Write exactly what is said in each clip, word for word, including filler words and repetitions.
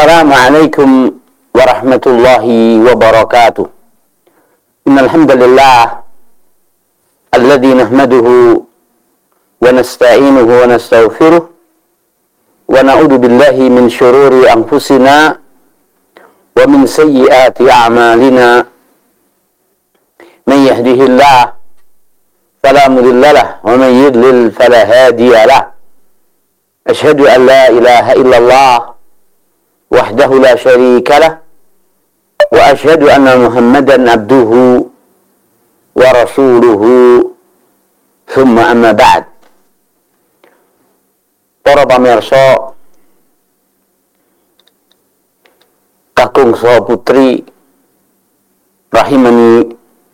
Assalamualaikum warahmatullahi wabarakatuh. Innal hamdalillah alladzi nahmaduhu wa nasta'inuhu wa nastaghfiruh wa na'udzu billahi min shururi anfusina wa min sayyiati a'malina. Man yahdihillahu fala mudilla lahu wa man yudlil fala hadiya lahu. Asyhadu an la ilaha illallah wahdahu la syarika lah wa asyhadu anna Muhammadan abduhu wa rasuluhu. Thumma amma ba'd. Para pamirsa kakung saha putri rahimani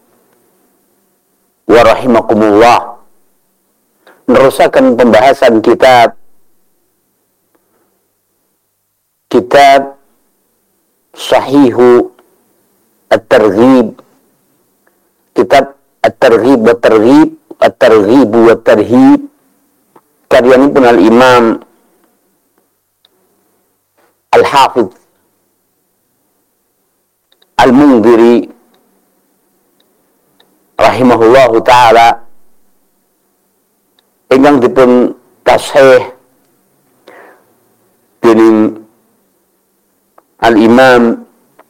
wa rahimakumullah, nerusakan pembahasan kitab Kitab Sahihu At-Targhib, Kitab At-Targhib wa Targhib, At-Targhib wa Tarhib, karyanipun Al-Imam Al-Hafidh Al-Mundhiri rahimahullahu ta'ala, ingkang dipun tashih dening Al-Imam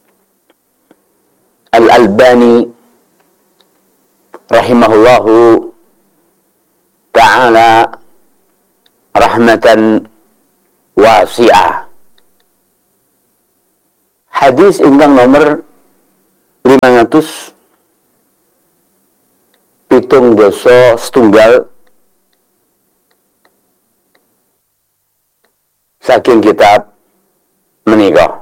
Al-Albani rahimahullahu ta'ala rahmatan wasi'ah. Hadis ingkang nomor lima ratus pitung dasa setunggal saking kitab menika.